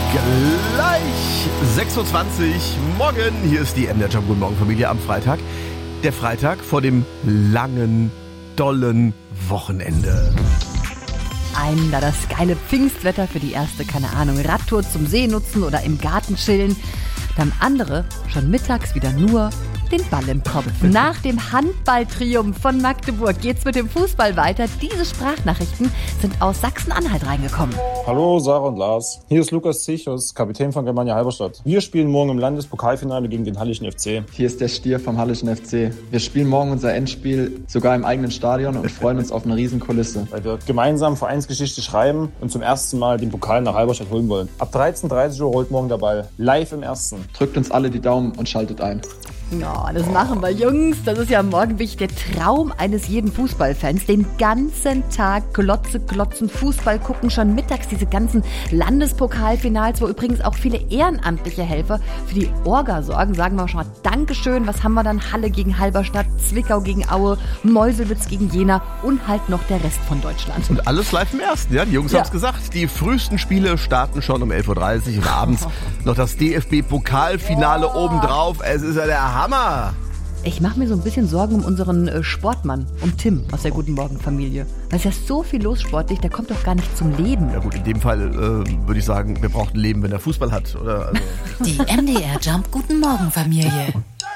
Gleich 6.20 Uhr morgen. Hier ist die MDR Jump. Guten Morgen Familie am Freitag. Der Freitag vor dem langen, dollen Wochenende. Einen da das geile Pfingstwetter für die erste, keine Ahnung, Radtour zum See nutzen oder im Garten chillen. Dann andere schon mittags wieder nur den Ball im Kopf. Nach dem Handballtriumph von Magdeburg geht's mit dem Fußball weiter. Diese Sprachnachrichten sind aus Sachsen-Anhalt reingekommen. Hallo Sarah und Lars, hier ist Lukas Zichos, Kapitän von Germania Halberstadt. Wir spielen morgen im Landespokalfinale gegen den Hallischen FC. Hier ist der Stier vom Hallischen FC. Wir spielen morgen unser Endspiel sogar im eigenen Stadion und freuen uns auf eine Riesenkulisse. Weil wir gemeinsam Vereinsgeschichte schreiben und zum ersten Mal den Pokal nach Halberstadt holen wollen. Ab 13:30 Uhr rollt morgen der Ball. Live im Ersten. Drückt uns alle die Daumen und schaltet ein. Ja, das machen wir, Jungs. Das ist ja morgen wirklich der Traum eines jeden Fußballfans. Den ganzen Tag glotzen, Fußball gucken, schon mittags diese ganzen Landespokalfinals, wo übrigens auch viele ehrenamtliche Helfer für die Orga sorgen. Sagen wir schon mal Dankeschön. Was haben wir dann? Halle gegen Halberstadt, Zwickau gegen Aue, Meuselwitz gegen Jena und halt noch der Rest von Deutschland. Und alles live im Ersten, ja? Die Jungs haben's gesagt. Die frühesten Spiele starten schon um 11.30 Uhr und abends noch das DFB-Pokalfinale obendrauf. Es ist ja der Hammer! Ich mache mir so ein bisschen Sorgen um unseren Sportmann, um Tim aus der Guten Morgen-Familie. Da ist ja so viel los sportlich, der kommt doch gar nicht zum Leben. Ja gut, in dem Fall würde ich sagen, wer braucht ein Leben, wenn er Fußball hat, oder? Also. Die MDR Jump Guten Morgen Familie.